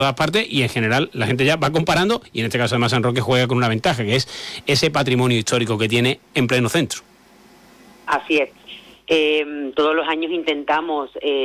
todas partes, y en general la gente ya va comparando, y en este caso además San Roque juega con una ventaja, que es ese patrimonio histórico que tiene en pleno centro. Así es. Todos los años intentamos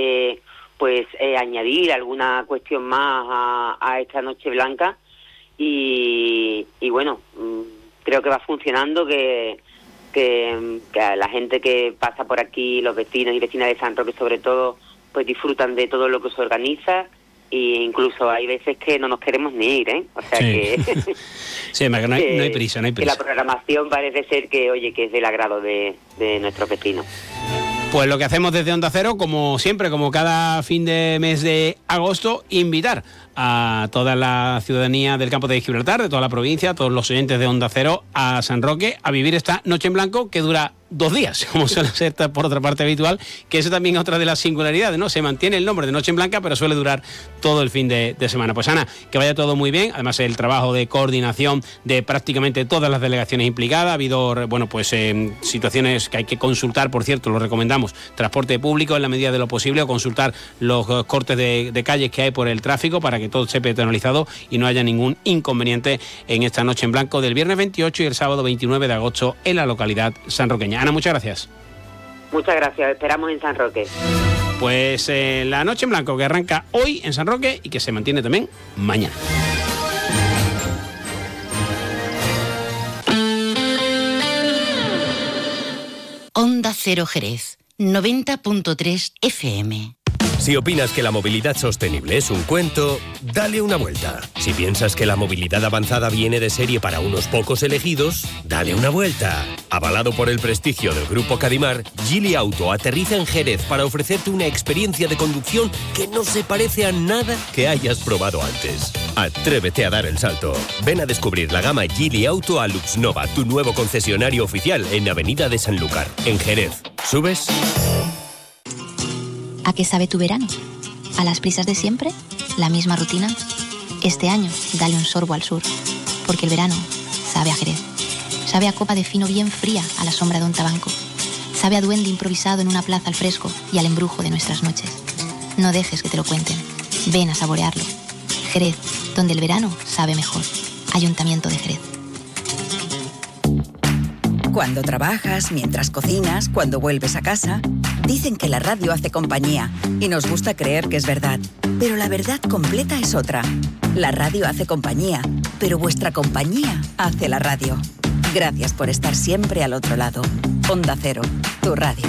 añadir alguna cuestión más a esta Noche Blanca, y bueno, creo que va funcionando, que a la gente que pasa por aquí, los vecinos y vecinas de San Roque sobre todo, pues disfrutan de todo lo que se organiza, e incluso hay veces que no nos queremos ni ir, ¿eh? O sea, sí. Que sí, además que no hay prisa. Que la programación parece ser que es del agrado de nuestros vecinos. Pues lo que hacemos desde Onda Cero, como siempre, como cada fin de mes de agosto, invitar a toda la ciudadanía del campo de Gibraltar, de toda la provincia, a todos los oyentes de Onda Cero, a San Roque, a vivir esta Noche en Blanco que dura 2 días, como suele ser por otra parte habitual, que eso también es otra de las singularidades, ¿no? Se mantiene el nombre de Noche en Blanca, pero suele durar todo el fin de semana. Pues Ana, que vaya todo muy bien, además el trabajo de coordinación de prácticamente todas las delegaciones implicadas, ha habido, situaciones que hay que consultar, por cierto, lo recomendamos, transporte público en la medida de lo posible, o consultar los cortes de calles que hay por el tráfico para que todo esté peatonalizado y no haya ningún inconveniente en esta Noche en Blanco del viernes 28 y el sábado 29 de agosto en la localidad sanroqueña. Ana, muchas gracias. Muchas gracias, esperamos en San Roque. Pues la Noche en Blanco que arranca hoy en San Roque y que se mantiene también mañana. Onda Cero Jerez, 90.3 FM. Si opinas que la movilidad sostenible es un cuento, dale una vuelta. Si piensas que la movilidad avanzada viene de serie para unos pocos elegidos, dale una vuelta. Avalado por el prestigio del Grupo Cadimar, Geely Auto aterriza en Jerez para ofrecerte una experiencia de conducción que no se parece a nada que hayas probado antes. Atrévete a dar el salto. Ven a descubrir la gama Geely Auto a Luxnova, tu nuevo concesionario oficial en Avenida de Sanlúcar, en Jerez. ¿Subes? ¿A qué sabe tu verano? ¿A las prisas de siempre? ¿La misma rutina? Este año, dale un sorbo al sur, porque el verano sabe a Jerez. Sabe a copa de fino bien fría a la sombra de un tabanco. Sabe a duende improvisado en una plaza al fresco y al embrujo de nuestras noches. No dejes que te lo cuenten. Ven a saborearlo. Jerez, donde el verano sabe mejor. Ayuntamiento de Jerez. Cuando trabajas, mientras cocinas, cuando vuelves a casa, dicen que la radio hace compañía y nos gusta creer que es verdad. Pero la verdad completa es otra. La radio hace compañía, pero vuestra compañía hace la radio. Gracias por estar siempre al otro lado. Onda Cero, tu radio.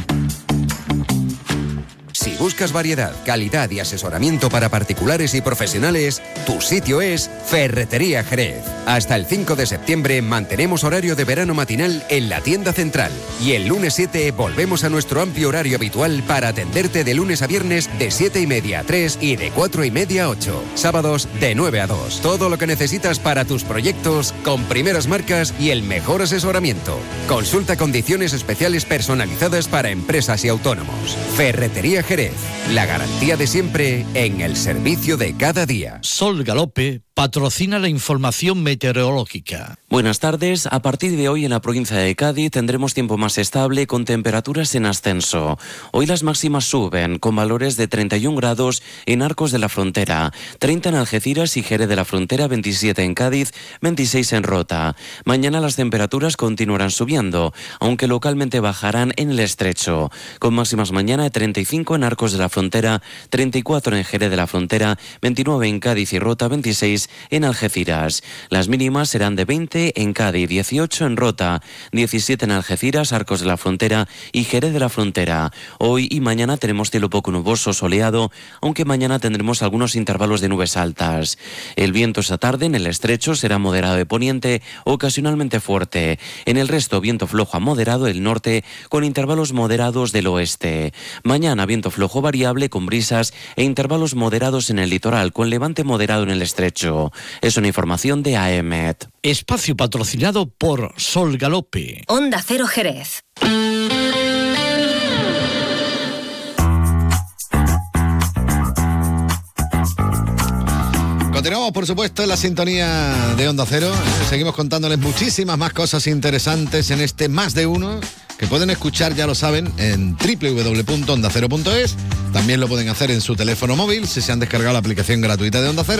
Si buscas variedad, calidad y asesoramiento para particulares y profesionales, tu sitio es Ferretería Jerez. Hasta el 5 de septiembre mantenemos horario de verano matinal en la tienda central. Y el lunes 7 volvemos a nuestro amplio horario habitual para atenderte de lunes a viernes de 7:30 a 3 y de 4:30 a 8. Sábados de 9 a 2. Todo lo que necesitas para tus proyectos con primeras marcas y el mejor asesoramiento. Consulta condiciones especiales personalizadas para empresas y autónomos. Ferretería Jerez, la garantía de siempre en el servicio de cada día. Sol Galope patrocina la información meteorológica. Buenas tardes. A partir de hoy en la provincia de Cádiz tendremos tiempo más estable con temperaturas en ascenso. Hoy las máximas suben con valores de 31 grados en Arcos de la Frontera, 30 en Algeciras y Jerez de la Frontera, 27 en Cádiz, 26 en Rota. Mañana las temperaturas continuarán subiendo, aunque localmente bajarán en el Estrecho, con máximas mañana de 35 en Arcos de la Frontera, 34 en Jerez de la Frontera, 29 en Cádiz y Rota, 26 en Algeciras. Las mínimas serán de 20 en Cádiz, 18 en Rota, 17 en Algeciras, Arcos de la Frontera y Jerez de la Frontera. Hoy y mañana tenemos cielo poco nuboso, soleado, aunque mañana tendremos algunos intervalos de nubes altas. El viento esta tarde en el Estrecho será moderado de poniente, ocasionalmente fuerte. En el resto, viento flojo a moderado del norte, con intervalos moderados del oeste. Mañana, viento flojo variable con brisas e intervalos moderados en el litoral, con levante moderado en el Estrecho. Es una información de AEMET. Espacio patrocinado por Sol Galope. Onda Cero Jerez. Continuamos, por supuesto, en la sintonía de Onda Cero. Seguimos contándoles muchísimas más cosas interesantes en este Más de Uno, que pueden escuchar, ya lo saben, en www.ondacero.es. También lo pueden hacer en su teléfono móvil, si se han descargado la aplicación gratuita de Onda Cero.